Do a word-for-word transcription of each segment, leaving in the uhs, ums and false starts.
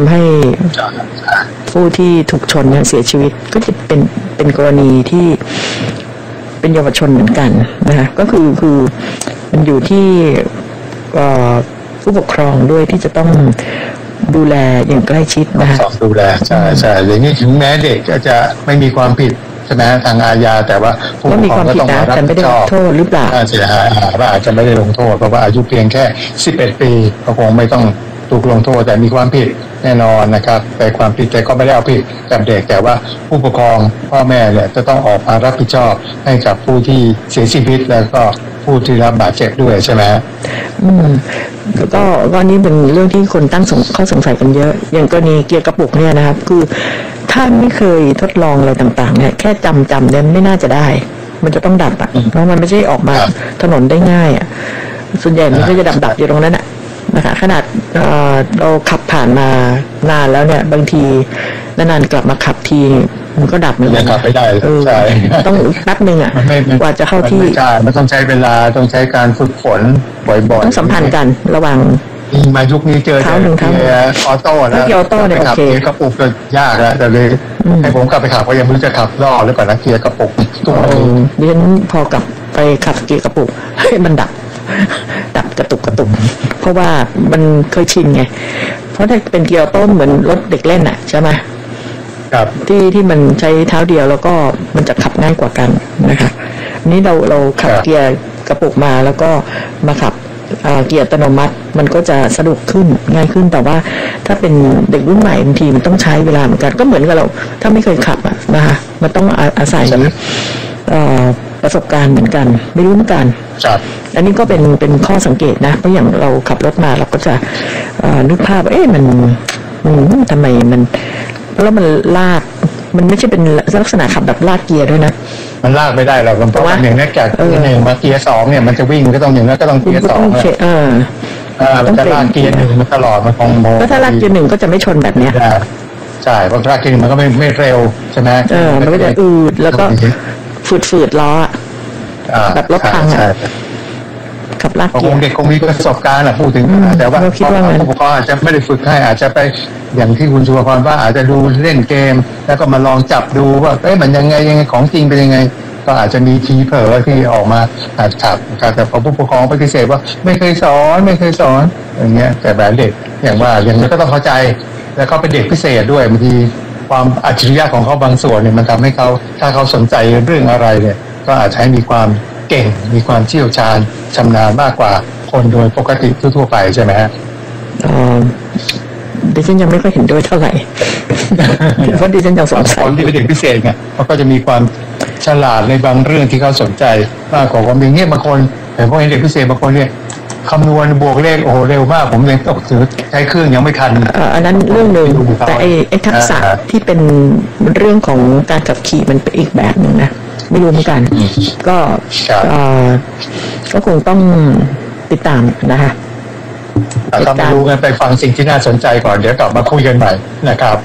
ำให้ผู้ที่ถูกชนเนี่ยเสียชีวิตก็จะเป็นเป็นกรณีที่เป็นเยาวชนเหมือนกันนะคะก็คือคือมันอยู่ที่ผู้ปกครองด้วยที่จะต้องดูแลอย่างใกล้ชิดนะคะดูแลใช่ใช่อย่างนี้ถึงแม้เด็กก็จะไม่มีความผิดใช่ไหมทางอาญาแต่ว่าผู้ปกครองก็ต้องมารับผิดชอบโทษหรือเปล่าเสียหายว่าอาจจะไม่ได้ลงโทษเพราะว่าอายุเพียงแค่สิบเอ็ดปีก็คงไม่ต้องถูกลงโทษแต่มีความผิดแน่นอนนะครับแต่ความผิดแต่ก็ไม่ได้เอาผิดกับเด็กแต่ว่าผู้ปกครองพ่อแม่เนี่ยจะต้องออกมารับผิดชอบให้กับผู้ที่เสียชีวิตแล้วก็ผู้ที่รับบาดเจ็บด้วยใช่ไหมอืมก็ก็นี้เป็นเรื่องที่คนตั้งข้อสงสัยกันเยอะอย่างกรณีเกียร์กระปุกเนี่ยนะครับคือถ้าไม่เคยทดลองอะไรต่างๆเนี่ยแค่จำจำเนี่ยไม่น่าจะได้มันจะต้องดับอ่ะเพราะมันไม่ใช่ออกมาถนนได้ง่ายอ่ะส่วนใหญ่มันก็จะดับดับอยู่ตรงนั้นอ่ะนะคะขนาดเราขับผ่านมานานแล้วเนี่ยบางทีนานๆกลับมาขับทีมันก็ดับเหมือนกันขับไม่ได้ใช่ต้องแป๊บนึงอ่ะกว่าจะเข้าที่ใช่มันต้องใช้เวลาต้องใช้การฝึกฝนบ่อยๆต้องสัมพันธ์กันระหว่างมายุคนี้เจอแต่เกียร์ออโต้แล้วเกียร์ออโต้เนี่ยโอเคกระปุกก็ยากแล้วแต่เลยให้ผมกลับไปขับก็ยังไม่รู้จะขับล่อหรือเปล่านะเกียร์กระปุกตัวดิฉันพอกลับไปขับเกียร์กระปุกให้มันดับดับกระตุกกระตุกเพราะว่ามันเคยชินไงเพราะถ้าเป็นเกียร์ออโต้เหมือนรถเด็กเล่นอ่ะใช่ไหมครับที่ที่มันใช้เท้าเดียวแล้วก็มันจะขับง่ายกว่ากันนะคะนี้เราเราขับเกียร์กระปุกมาแล้วก็มาขับเกียร์อัตโนมัติมันก็จะสะดวกขึ้นง่ายขึ้นแต่ว่าถ้าเป็นเด็กรุ่นใหม่บางทีมันต้องใช้เวลาเหมือนกันก็เหมือนกับเราถ้าไม่เคยขับอ่ะนะคะมันต้องอาศัยประสบการณ์เหมือนกันไม่รู้เหมือนกันอันนี้ก็เป็นเป็นข้อสังเกตนะเพราะอย่างเราขับรถมาเราก็จะนึกภาพเอ๊ะมันมันทำไมมันแล้วมันลากมันไม่ใช่เป็นลักษณะขับแบบลากเกียร์ด้วยนะมันลากไม่ได้หรอกเพราะว่าอย่างนี้จากเกียร์หนึ่งมาเกียร์สองเนี่ยมันจะวิ่งก็ต้องอย่างนั้นก็ต้องเกียร์สองเลยเออมันจะลากเกียร์หนึ่งมันตลอดมันคงโมก็ถ้าลากเกียร์หนึ่งก็จะไม่ชนแบบเนี้ยใช่เพราะลากเกียร์หนึ่งมันก็ไม่ไม่เร็วใช่ไหมเออมันก็จะอืดแล้วก็ฝืดๆล้อแบบรถพังอ่ะขับลากเกียร์เด็กคงมีประสบการณ์อะพูดถึงแต่ว่าผู้ปกครองอาจจะไม่ได้ฝึกให้อาจจะไปอย่างที่คุณสุภพรว่าอาจจะดูเล่นเกมแล้วก็มาลองจับดูว่าเอ๊ะมันยังไงยังไงของจริงเป็นยังไงก็อาจจะมีทีเผลอที่ออกมาอาจขับแต่พอผู้ปกครองปฏิเสธว่าไม่เคยสอนไม่เคยสอนอย่างเงี้ยแต่แบบเด็กอย่างว่าอย่างนี้ก็ต้องเข้าใจแล้วเขาเป็นเด็กพิเศษด้วยบางทีความอัจฉริยะของเขาบางส่วนเนี่ยมันทำให้เขาถ้าเขาสนใจเรื่องอะไรเนี่ยก็อาจจะให้มีความเก่งมีความเชี่ยวชาญชำนาญมากกว่าคนโดยปกติทั่วๆไปใช่ไหมฮะอ๋อดิฉันยังไม่ค่อยเห็นด้วยเท่าไหร่เพราะดิฉันยังสงสัยคนที่เป็นเด็กพิเศษไงเขาก็จะมีความฉลาดในบางเรื่องที่เขาสนใจมากกว่าความเป็นเงี้ยบางคนแต่พวกเด็กพิเศษบางคนเนี่ยคำนวณบวกเลขโอ้โหเร็วมากผมยังตกถือใช้เครื่องยังไม่ทันอันนั้นเรื่องหนึ่งแต่ไอ้ไอ้ทักษะที่เป็นเรื่องของการขับขี่มันเป็นอีกแบบหนึ่งนะไม่รู้เหมือนกันก็ก็คงต้องติดตามนะคะถ้าไม่รู้กันไปฟังสิ่งที่น่าสนใจก่อนเดี๋ยวกลับมาคุยกันใหม่นะครับ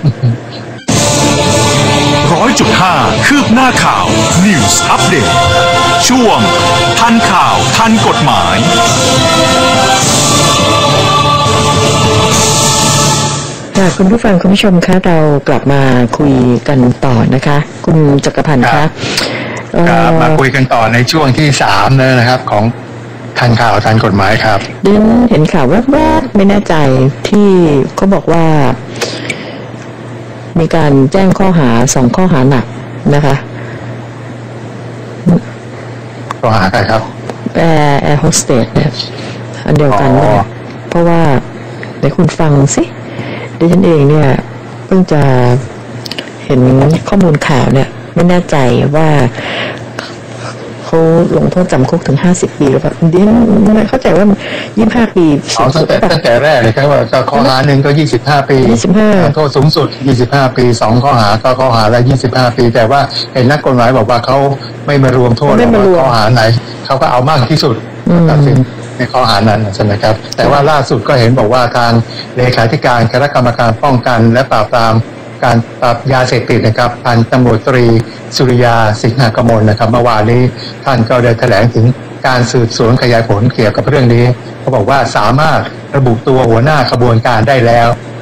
ร้อยจุดห้าคืบหน้าข่าว News Update ช่วงทันข่าวทันกฎหมายค่ะคุณผู้ฟังคุณผู้ชมคะเรากลับมาคุยกันต่อนะคะคุณจักรพันธ์คะมาคุยกันต่อในช่วงที่สามเลยนะครับของทันข่าวทันกฎหมายครับเดินเห็นข่าวแวบๆไม่แน่ใจที่เขาบอกว่ามีการแจ้งข้อหาสองข้อหาหนักนะคะข้อหาใครครับแอร์แอร์โฮสเตสเนี่ยอันเดียวกันเนี่ยเพราะว่าเดี๋ยวคุณฟังสิดิฉันเองเนี่ยเพิ่งจะเห็นข้อมูลข่าวเนี่ยไม่แน่ใจว่าเขาลงโทษจำคุกถึงห้าสิบปีหรือเปล่าดิฉันไม่เข้าใจว่ายี่สิบห้าปีอ๋อตั้งแต่ตั้งแต่แรกเลยครับว่าข้อหาหนึ่งก็ยี่สิบห้าปียี่สิบห้าโทษสูงสุดยี่สิบห้าปีสองข้อหาก็ข้อหาละยี่สิบห้าปีแต่ว่าเห็นนักกฎหมายบอกว่าเขาไม่มารวมโทษว่าข้อหาไหนเขาก็เอามากที่สุดตัดสินในข้อหานั้นใช่ไหมครับแต่ว่าล่าสุดก็เห็นบอกว่าทางเลขาธิการคณะกรรมการป้องกันและปราบปรามการปราบยาเสพติดนะครับพันตำรวจตรีสุริยาสิงหกมลนะครับเมื่อวานนี้ท่านก็ได้แถลงถึงการสืบสวนขยายผลเกี่ยวกับเรื่องนี้เขาบอกว่าสามารถระบุตัวหัวหน้าขบวนการได้แล้ว